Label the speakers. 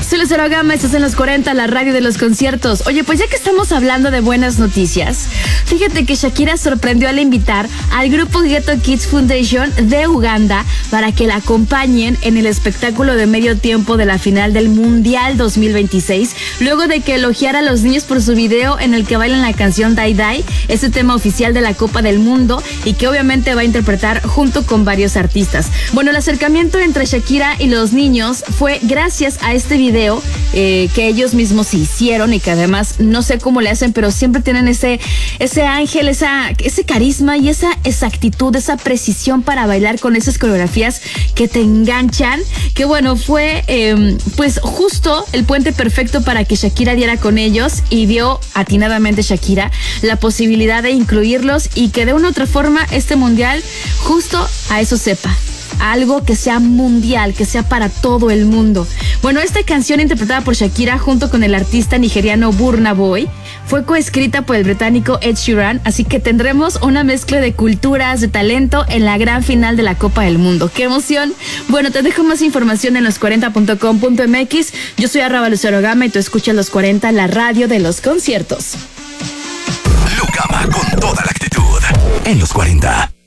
Speaker 1: Soy Lucero Gama, estás en los 40, la radio de los conciertos. Oye, pues ya que estamos hablando de buenas noticias, fíjate que Shakira sorprendió al invitar al grupo Ghetto Kids Foundation de Uganda para que la acompañen en el espectáculo de medio tiempo de la final del Mundial 2026, luego de que elogiara a los niños por su video en el que bailan la canción Die Die, ese tema oficial de la Copa del Mundo y que obviamente va a interpretar junto con varios artistas. Bueno, el acercamiento entre Shakira y los niños fue gracias a este video que ellos mismos se hicieron y que además no sé cómo le hacen, pero siempre tienen ese ángel, ese carisma y esa exactitud, esa precisión para bailar con esas coreografías que te enganchan, que bueno, fue pues justo el puente perfecto para que Shakira diera con ellos y vio atinadamente Shakira la posibilidad de incluirlos y que de una u otra forma este mundial justo a eso sepa. Algo que sea mundial, que sea para todo el mundo. Bueno, esta canción interpretada por Shakira junto con el artista nigeriano Burna Boy fue coescrita por el británico Ed Sheeran, así que tendremos una mezcla de culturas, de talento en la gran final de la Copa del Mundo. ¡Qué emoción! Bueno, te dejo más información en los40.com.mx. Yo soy @Lucero Gama y tú escuchas Los 40, la radio de los conciertos.
Speaker 2: Lu Gama con toda la actitud en Los 40.